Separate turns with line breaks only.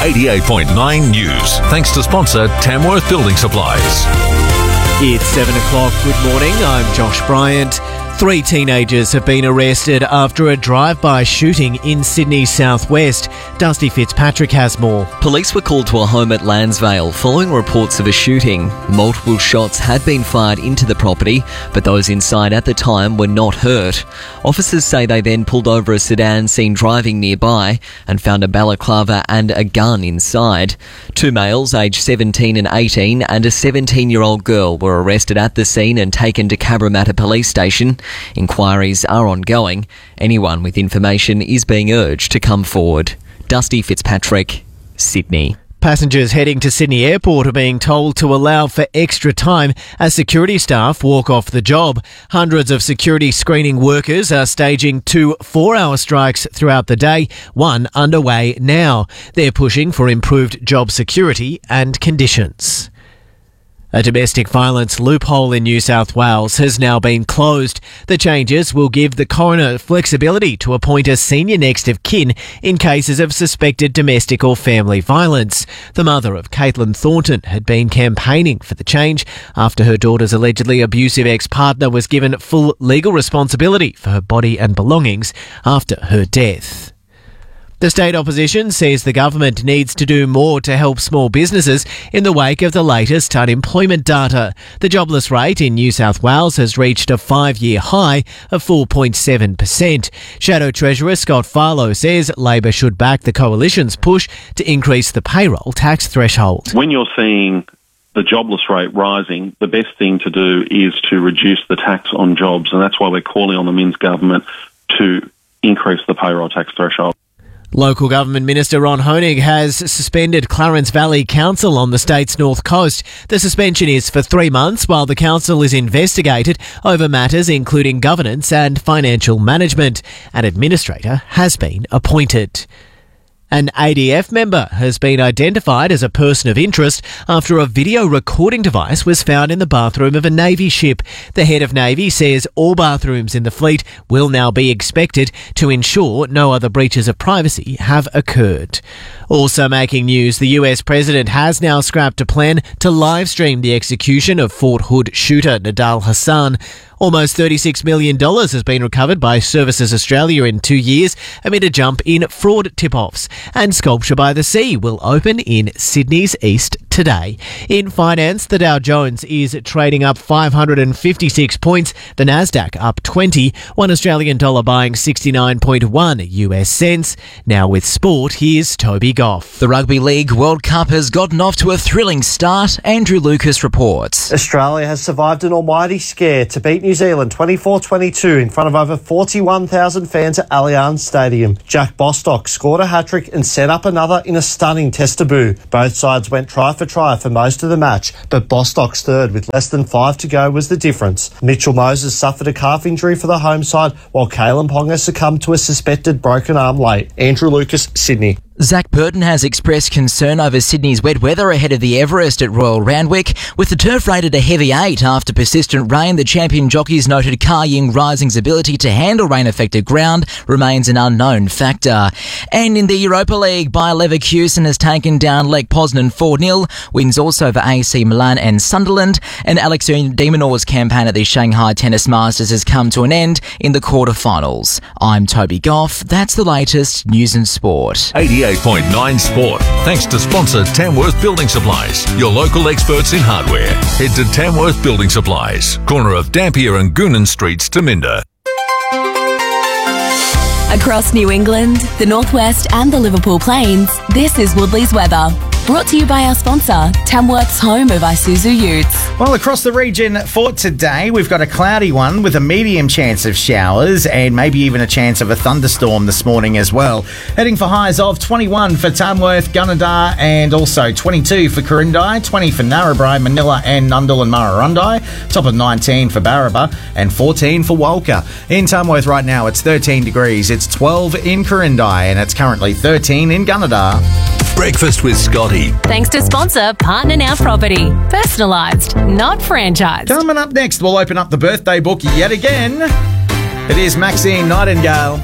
88.9 News. Thanks to sponsor Tamworth Building Supplies.
It's 7 o'clock. Good morning. I'm Josh Bryant. 3 teenagers have been arrested after a drive-by shooting in Sydney's southwest. Dusty Fitzpatrick has more.
Police were called to a home at Landsvale following reports of a shooting. Multiple shots had been fired into the property, but those inside at the time were not hurt. Officers say they then pulled over a sedan seen driving nearby and found a balaclava and a gun inside. 2 males aged 17 and 18 and a 17-year-old girl were arrested at the scene and taken to Cabramatta Police Station. Inquiries are ongoing. Anyone with information is being urged to come forward. Dusty Fitzpatrick, Sydney.
Passengers heading to Sydney Airport are being told to allow for extra time as security staff walk off the job. Hundreds of security screening workers are staging 2 4-hour strikes throughout the day, one underway now. They're pushing for improved job security and conditions. A domestic violence loophole in New South Wales has now been closed. The changes will give the coroner flexibility to appoint a senior next of kin in cases of suspected domestic or family violence. The mother of Caitlin Thornton had been campaigning for the change after her daughter's allegedly abusive ex-partner was given full legal responsibility for her body and belongings after her death. The state opposition says the government needs to do more to help small businesses in the wake of the latest unemployment data. The jobless rate in New South Wales has reached a 5-year high of 4.7%. Shadow Treasurer Scott Farlow says Labor should back the coalition's push to increase the payroll tax threshold.
When you're seeing the jobless rate rising, the best thing to do is to reduce the tax on jobs, and that's why we're calling on the Minns government to increase the payroll tax threshold.
Local Government Minister Ron Honig has suspended Clarence Valley Council on the state's north coast. The suspension is for 3 months while the council is investigated over matters including governance and financial management. An administrator has been appointed. An ADF member has been identified as a person of interest after a video recording device was found in the bathroom of a Navy ship. The head of Navy says all bathrooms in the fleet will now be inspected to ensure no other breaches of privacy have occurred. Also making news, the US president has now scrapped a plan to live stream the execution of Fort Hood shooter Nidal Hasan. Almost $36 million has been recovered by Services Australia in 2 years amid a jump in fraud tip-offs. And Sculpture by the Sea will open in Sydney's east today. In finance, the Dow Jones is trading up 556 points, the Nasdaq up 20, $1 Australian dollar buying 69.1 US cents. Now with sport, here's Toby Goff.
The Rugby League World Cup has gotten off to a thrilling start. Andrew Lucas reports.
Australia has survived an almighty scare to beat New Zealand 24-22 in front of over 41,000 fans at Allianz Stadium. Jack Bostock scored a hat-trick and set up another in a stunning test debut. Both sides went try for most of the match, but Bostock's third with less than 5 to go was the difference. Mitchell Moses suffered a calf injury for the home side, while Kalen Ponga succumbed to a suspected broken arm late. Andrew Lucas, Sydney.
Zach Burton has expressed concern over Sydney's wet weather ahead of the Everest at Royal Randwick, with the turf rated a heavy 8 after persistent rain. The champion jockeys noted Kar Ying Rising's ability to handle rain-affected ground remains an unknown factor. And in the Europa League, Bayer Leverkusen has taken down Lech Poznan 4-0, wins also over AC Milan and Sunderland, and Alex de Minaur's campaign at the Shanghai Tennis Masters has come to an end in the quarterfinals. I'm Toby Goff. That's the latest news and sport.
88.9 Sport. Thanks to sponsor Tamworth Building Supplies, your local experts in hardware. Head to Tamworth Building Supplies, corner of Dampier and Goonan Streets, Taminda.
Across New England, the Northwest and the Liverpool Plains, this is Woodley's weather. Brought to you by our sponsor, Tamworth's home of Isuzu Utes.
Well, across the region for today, we've got a cloudy one with a medium chance of showers and maybe even a chance of a thunderstorm this morning as well. Heading for highs of 21 for Tamworth, Gunnedah, and also 22 for Corindai, 20 for Narrabri, Manila, and Nundle and Murrurundi. Top of 19 for Barraba and 14 for Walker. In Tamworth right now, it's 13 degrees. It's 12 in Corindai and it's currently 13 in Gunnedah.
Breakfast with Scotty.
Thanks to sponsor Partner Now Property. Personalised, not franchised.
Coming up next, we'll open up the birthday book yet again. It is Maxine Nightingale.